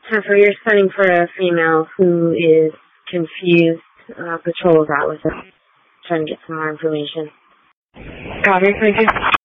Jennifer, you're studying for a female who is confused. Patrol is out with her, trying to get some more information. Copy, thank you.